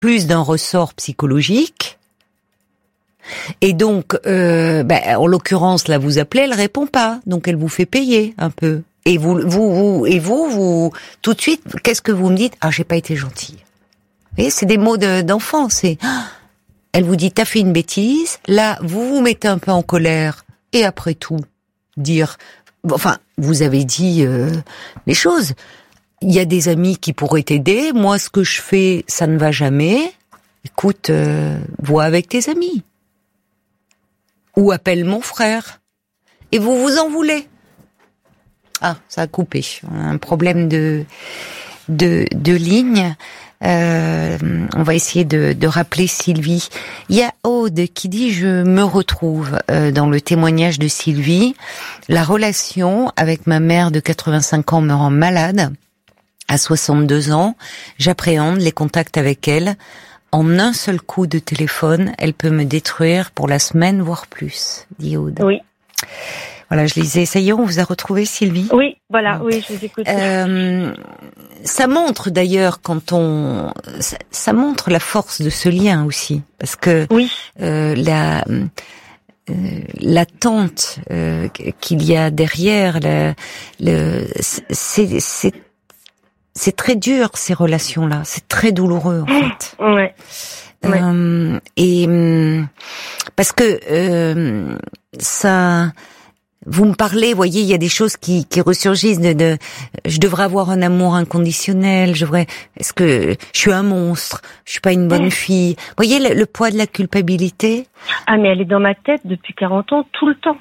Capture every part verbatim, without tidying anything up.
plus d'un ressort psychologique. Et donc, euh, ben, en l'occurrence, là, vous appelez, elle répond pas, donc elle vous fait payer un peu. Et vous, vous, vous, et vous, vous, tout de suite, qu'est-ce que vous me dites? Ah, j'ai pas été gentille. Vous voyez, c'est des mots de, d'enfant. C'est, ah, elle vous dit, t'as fait une bêtise. Là, vous vous mettez un peu en colère. Et après tout, dire, enfin, vous avez dit euh, les choses. Il y a des amis qui pourraient t'aider. Moi, ce que je fais, ça ne va jamais. Écoute, euh, vois avec tes amis. Ou appelle mon frère. Et vous vous en voulez. Ah, ça a coupé. On a un problème de de, de ligne. Euh, on va essayer de, de rappeler Sylvie. Il y a Aude qui dit « Je me retrouve euh, dans le témoignage de Sylvie. La relation avec ma mère de quatre-vingt-cinq ans me rend malade. À soixante-deux ans, j'appréhende les contacts avec elle. En un seul coup de téléphone, elle peut me détruire pour la semaine, voire plus, dit Aude. » Oui. Voilà, je lisais. Ça y est, on vous a retrouvé, Sylvie? Oui, voilà, bon. Oui, je vous écoute. Euh, ça montre d'ailleurs quand on, ça, ça montre la force de ce lien aussi, parce que oui. euh, la euh, l'attente euh, qu'il y a derrière, la, le, c'est c'est c'est très dur ces relations-là, c'est très douloureux en fait. Ouais. Ouais. Euh, et parce que euh, ça. Vous me parlez, voyez, il y a des choses qui, qui ressurgissent de, de, je devrais avoir un amour inconditionnel, je devrais, est-ce que je suis un monstre, je suis pas une bonne fille. Vous voyez le, le poids de la culpabilité? Ah, mais elle est dans ma tête depuis quarante ans, tout le temps.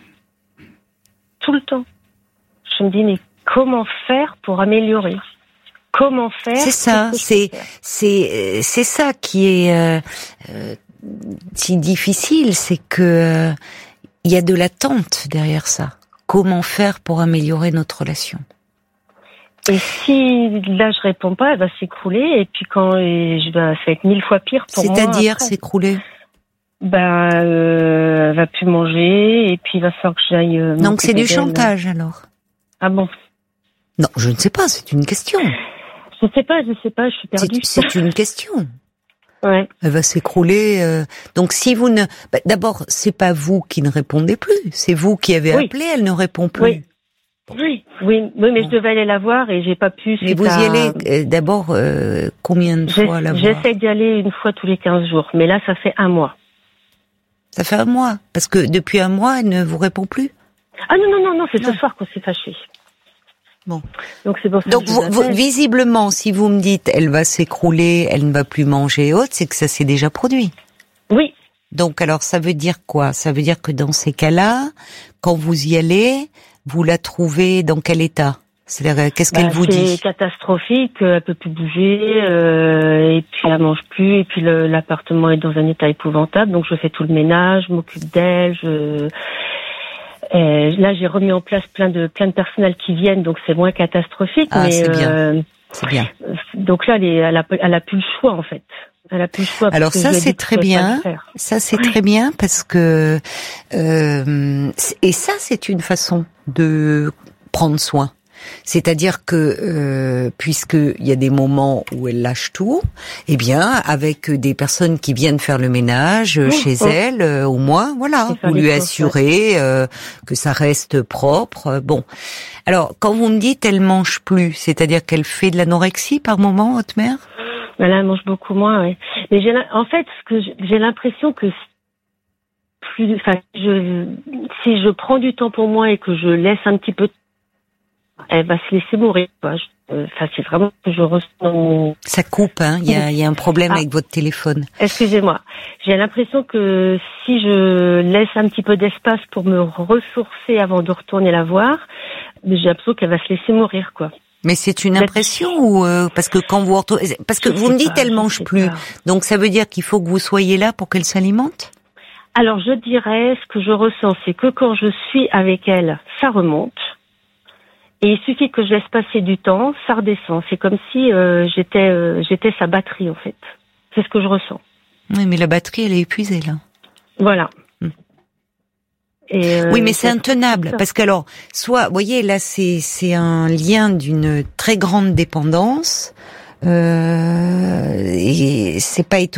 Tout le temps. Je me dis, mais comment faire pour améliorer? Comment faire? C'est ça, c'est, c'est, c'est ça qui est, euh, euh, si difficile, c'est que, euh, il y a de l'attente derrière ça. Comment faire pour améliorer notre relation? Et si là je réponds pas, elle va s'écrouler. Et puis quand et je vais, ça va être mille fois pire pour moi. C'est-à-dire s'écrouler? Ben, euh, elle va plus manger. Et puis il va falloir que j'aille. Euh, Donc c'est du chantage alors? Ah bon? Non, je ne sais pas. C'est une question. Je sais pas, je sais pas. Je suis perdue. C'est, c'est une question. Ouais. Elle va s'écrouler. Euh... Donc si vous ne, bah, d'abord c'est pas vous qui ne répondez plus, c'est vous qui avez oui. appelé, elle ne répond plus. Oui, oui, oui, oui mais bon. Je devais aller la voir et j'ai pas pu. Mais vous à... y allez euh, d'abord euh, combien de J'essa... fois la voir? J'essaie d'y aller une fois tous les quinze jours, mais là ça fait un mois. Ça fait un mois parce que depuis un mois elle ne vous répond plus. Ah non non non non, c'est non. Ce soir qu'on s'est fâchés. Bon. Donc c'est pour ça Donc que vous, vous, visiblement, si vous me dites elle va s'écrouler, elle ne va plus manger et autres, c'est que ça s'est déjà produit. Oui. Donc alors ça veut dire quoi? Ça veut dire que dans ces cas-là, quand vous y allez, vous la trouvez dans quel état? C'est-à-dire qu'est-ce bah, qu'elle vous c'est dit? C'est catastrophique, elle peut plus bouger, euh, et puis elle mange plus, et puis le, l'appartement est dans un état épouvantable, donc je fais tout le ménage, je m'occupe d'elle, je Et là, j'ai remis en place plein de plein de personnels qui viennent, donc c'est moins catastrophique. Ah, mais c'est bien. Euh, c'est bien. Donc là, elle, est, elle, a, elle a plus le choix en fait. Elle a plus le choix. Alors ça, c'est très bien. Ça, c'est oui. très bien parce que euh, et ça, c'est une façon de prendre soin. C'est-à-dire que euh, puisqu'il y a des moments où elle lâche tout, eh bien avec des personnes qui viennent faire le ménage oh, chez oh. elle, euh, au moins, voilà, vous lui assurez euh, que ça reste propre. Bon, alors quand vous me dites elle mange plus, c'est-à-dire qu'elle fait de l'anorexie par moment, votre mère? Là, elle mange beaucoup moins. Oui. Mais j'ai en fait, ce que j'ai l'impression que plus, enfin, je, si je prends du temps pour moi et que je laisse un petit peu elle va se laisser mourir. Enfin, c'est vraiment que je ressens. Ça coupe, hein. Il y a, il y a un problème ah. avec votre téléphone. Excusez-moi. J'ai l'impression que si je laisse un petit peu d'espace pour me ressourcer avant de retourner la voir, j'ai l'impression qu'elle va se laisser mourir, quoi. Mais c'est une impression ou euh, parce que quand vous retournez, parce que je vous me dites pas, elle mange plus, pas. Donc ça veut dire qu'il faut que vous soyez là pour qu'elle s'alimente? Alors je dirais, ce que je ressens, c'est que quand je suis avec elle, ça remonte. Et il suffit que je laisse passer du temps, ça redescend. C'est comme si euh, j'étais euh, j'étais sa batterie, en fait. C'est ce que je ressens. Oui, mais la batterie, elle est épuisée, là. Voilà. Hum. Et euh, oui, mais c'est intenable. Parce qu'alors, soit, vous voyez, là, c'est c'est un lien d'une très grande dépendance. Euh, et c'est pas étonnant.